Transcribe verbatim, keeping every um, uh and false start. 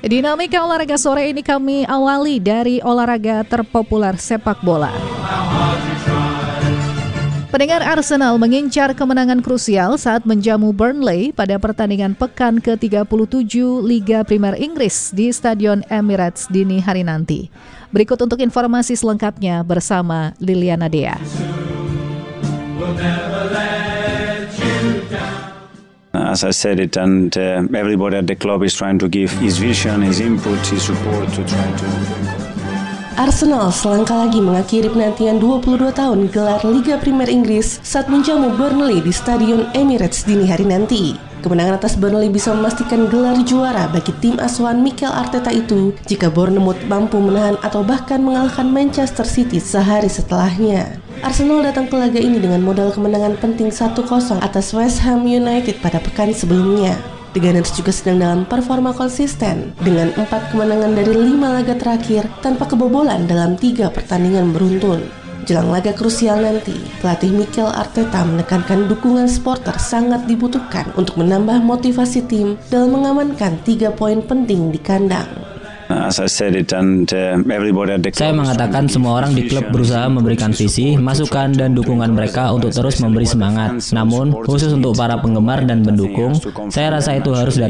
Dinamika olahraga sore ini kami awali dari olahraga terpopuler sepak bola. Pendengar, Arsenal mengincar kemenangan krusial saat menjamu Burnley pada pertandingan pekan ke tiga puluh tujuh Liga Primer Inggris di Stadion Emirates dini hari nanti. Berikut untuk informasi selengkapnya bersama Liliana Dea. As I said it, and uh, everybody at the club is trying to give his vision, his input, his support to try to... Arsenal selangkah lagi mengakhiri penantian dua puluh dua tahun gelar Liga Primer Inggris saat menjamu Burnley di Stadion Emirates dini hari nanti. Kemenangan atas Burnley bisa memastikan gelar juara bagi tim asuhan Mikel Arteta itu jika Bournemouth mampu menahan atau bahkan mengalahkan Manchester City sehari setelahnya. Arsenal datang ke laga ini dengan modal kemenangan penting satu kosong atas West Ham United pada pekan sebelumnya. The Gunners juga sedang dalam performa konsisten dengan empat kemenangan dari lima laga terakhir tanpa kebobolan dalam tiga pertandingan beruntun. Jelang laga krusial nanti, pelatih Mikel Arteta menekankan dukungan supporter sangat dibutuhkan untuk menambah motivasi tim dalam mengamankan tiga poin penting di kandang. Saya mengatakan semua orang di klub berusaha memberikan visi, masukan, dan dukungan mereka untuk terus memberi semangat. Namun, khusus untuk para penggemar dan pendukung, saya rasa itu harus